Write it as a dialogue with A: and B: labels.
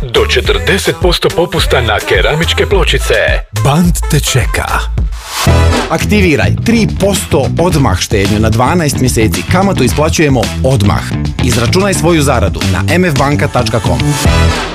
A: Do 40% popusta na keramičke pločice. Band te čeka.
B: Aktiviraj 3% odmah štednju na 12 mjeseci. Kamatu isplaćujemo odmah. Izračunaj svoju zaradu na mfbanka.com.